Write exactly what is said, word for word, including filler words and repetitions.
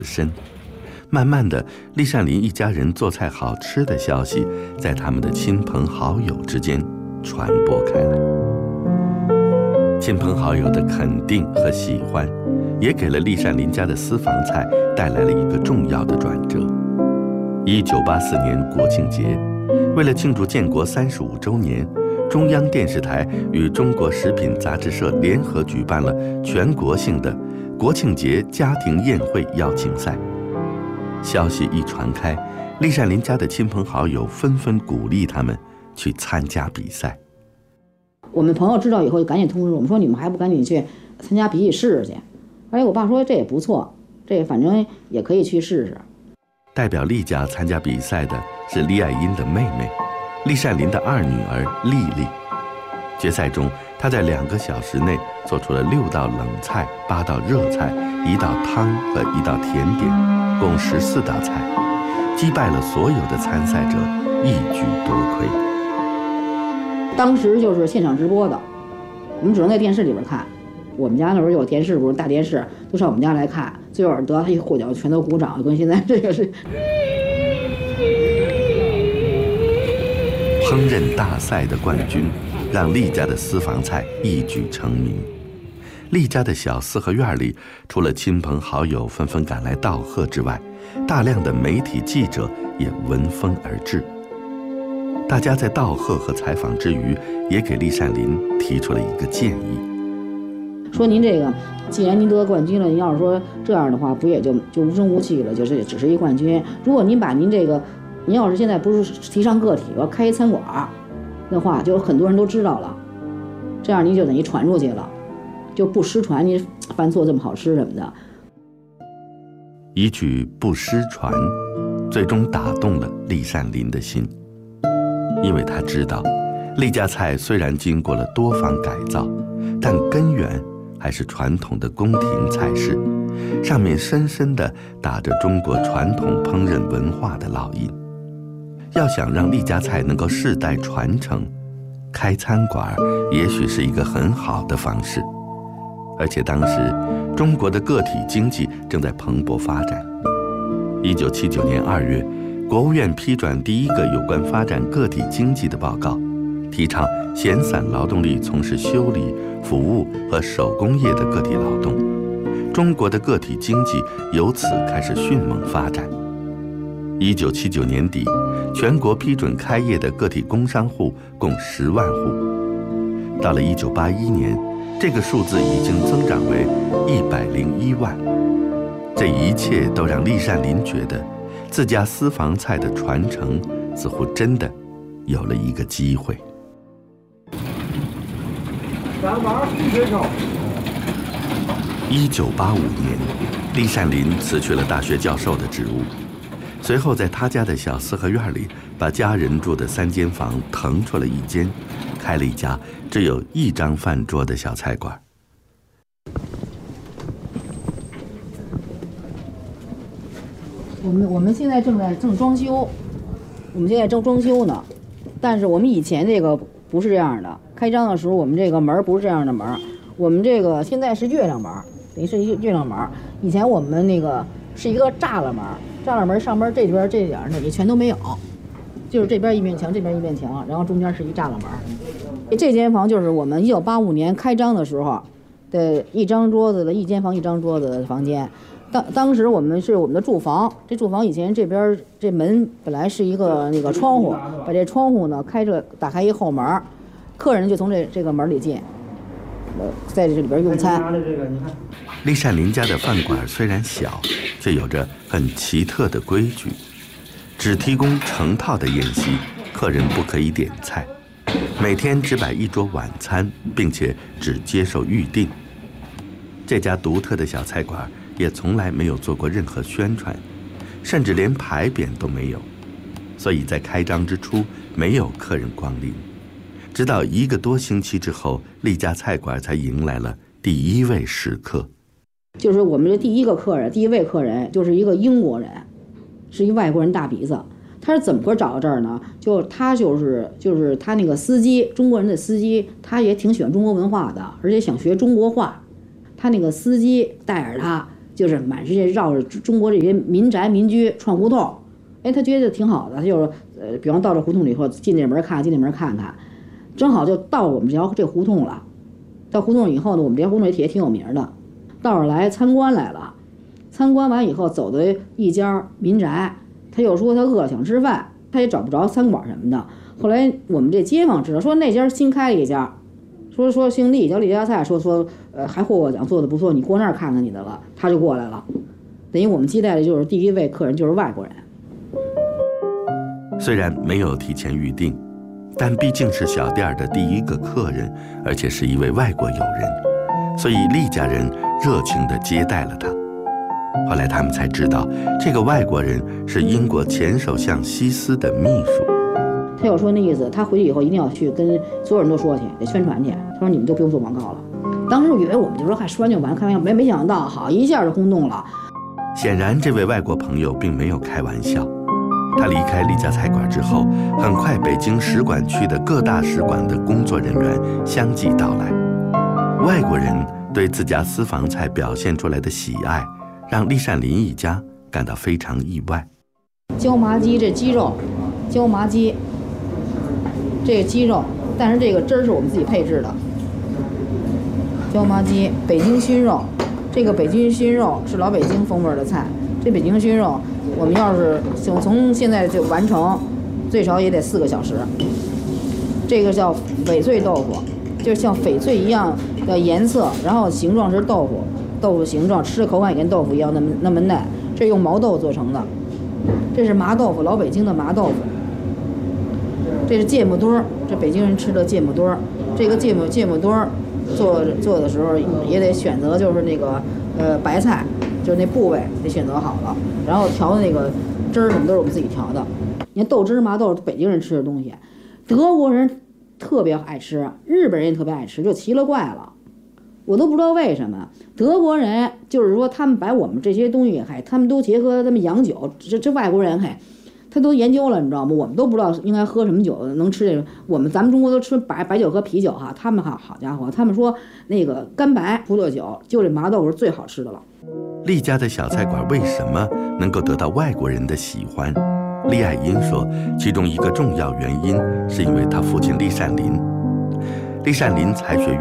深。慢慢的，厉善林一家人做菜好吃的消息在他们的亲朋好友之间传播开来。亲朋好友的肯定和喜欢，也给了厉善林家的私房菜带来了一个重要的转折。一九八四年国庆节，为了庆祝建国三十五周年，中央电视台与中国食品杂志社联合举办了全国性的国庆节家庭宴会邀请赛。消息一传开，厉善林家的亲朋好友纷纷鼓励他们去参加比赛。 我们朋友知道以后就赶紧通知我们说，你们还不赶紧去参加比比试试去。哎，我爸说这也不错，这反正也可以去试试。 代表厉家参加比赛的是厉爱英的妹妹，厉善林的二女儿丽丽。决赛中，她在两个小时内做出了六道冷菜、八道热菜、一道汤和一道甜点，共十四道菜，击败了所有的参赛者，一举夺魁。 当时就是现场直播的，我们只能在电视里边看。我们家那时候有电视，不是大电视，都上我们家来看。最后得他一获奖，全都鼓掌，跟现在这个是。 烹饪大赛的冠军，让厉家的私房菜一举成名。厉家的小四合院里，除了亲朋好友纷纷赶来道贺之外，大量的媒体记者也闻风而至。大家在道贺和采访之余，也给厉善林提出了一个建议， 说您这个，既然您得冠军了，您要是说这样的话，不也就就无声无息了，就是只是一冠军。如果您把您这个，您要是现在不是提倡个体，要开一餐馆的话，就很多人都知道了，这样您就等于传出去了，就不失传您饭做这么好吃什么的。 一句不失传，最终打动了厉善林的心，因为他知道，厉家菜虽然经过了多方改造，但根源还是传统的宫廷菜式，上面深深地打着中国传统烹饪文化的烙印。要想让厉家菜能够世代传承，开餐馆也许是一个很好的方式。而且当时中国的个体经济正在蓬勃发展。一九七九年二月，国务院批准第一个有关发展个体经济的报告，提倡闲散劳动力从事修理、服务和手工业的个体劳动。中国的个体经济由此开始迅猛发展。一九七九年底，全国批准开业的个体工商户共十万户。到了一九八一年，这个数字已经增长为一百零一万。这一切都让厉善林觉得，自家私房菜的传承似乎真的有了一个机会。一九八五年，厉善林辞去了大学教授的职务，随后在他家的小四合院里，把家人住的三间房腾出了一间，开了一家只有一张饭桌的小菜馆。 我们我们现在正在正装修，我们现在正装修呢，但是我们以前这个不是这样的。开张的时候，我们这个门不是这样的门，我们这个现在是月亮门，等于是一个月亮门。以前我们那个是一个栅栏门，栅栏门上面这边这点那里全都没有，就是这边一面墙，这边一面墙，然后中间是一栅栏门。这间房就是我们一九八五年开张的时候的一张桌子的一间房一张桌子的房间。当当时我们是我们的住房，这住房以前这边这门本来是一个那个窗户，把这窗户呢开着，打开一后门，客人就从这这个门里进，呃，在这里边用餐。 厉善林家的饭馆虽然小，却有着很奇特的规矩，只提供成套的宴席，客人不可以点菜，每天只摆一桌晚餐，并且只接受预订。这家独特的小菜馆也从来没有做过任何宣传，甚至连牌匾都没有，所以在开张之初没有客人光临。直到一个多星期之后，厉家菜馆才迎来了第一位食客。 就是我们的第一个客人，第一位客人就是一个英国人，是一外国人大鼻子。他是怎么个找到这儿呢？就他就是就是他那个司机，中国人的司机，他也挺喜欢中国文化的，而且想学中国话。他那个司机带着他就是满世界绕着中国这些民宅民居串胡同。哎，他觉得挺好的，他就是呃，比方到这胡同里以后，进这门看，进这门看看，正好就到我们这条这胡同了。到胡同以后呢，我们这条胡同也挺有名的，到这儿来参观来了。参观完以后，走的一家民宅，他又说他饿了想吃饭，他也找不着餐馆什么的。后来我们这街坊知道，说那家新开了一家，说说姓厉叫厉家菜，说说呃还获过奖，做的不错，你过那儿看看你的了，他就过来了。等于我们接待的就是第一位客人就是外国人。 虽然没有提前预定，但毕竟是小店的第一个客人，而且是一位外国友人，所以厉家人热情地接待了他。后来他们才知道，这个外国人是英国前首相希斯的秘书。 他又说那意思，他回去以后一定要去跟所有人都说去，得宣传去。他说你们都不用做广告了。当时我以为我们就说还说完就完，开玩笑，没没想到，好一下就轰动了。 显然，这位外国朋友并没有开玩笑。他离开厉家菜馆之后，很快北京使馆区的各大使馆的工作人员相继到来。外国人对自家私房菜表现出来的喜爱，让厉善林一家感到非常意外。 椒麻鸡，这鸡肉，椒麻鸡，这个鸡肉，但是这个汁儿是我们自己配制的。椒麻鸡，北京熏肉，这个北京熏肉是老北京风味的菜。这北京熏肉，我们要是从从现在就完成，最少也得四个小时。这个叫翡翠豆腐，就像翡翠一样的颜色，然后形状是豆腐，豆腐形状，吃的口感也跟豆腐一样那么那么嫩。这用毛豆做成的，这是麻豆腐，老北京的麻豆腐。这是芥末墩儿，这北京人吃的芥末墩儿。这个芥末芥末墩儿做做的时候也得选择就是那个呃白菜。就是那部位得选择好了，然后调的那个汁儿什么都是我们自己调的。你看豆汁麻豆是北京人吃的东西，德国人特别爱吃，日本人也特别爱吃，就奇了怪了。我都不知道为什么德国人就是说他们把我们这些东西还他们都结合他们洋酒，这这外国人嘿，他都研究了，你知道吗？我们都不知道应该喝什么酒能吃这个。我们咱们中国都吃白白酒和啤酒哈，他们好好家伙，他们说那个干白葡萄酒就这麻豆是最好吃的了。 厉家的小菜馆为什么能够得到外国人的喜欢？厉爱英说，其中一个重要原因是因为他父亲厉善林。厉善林才学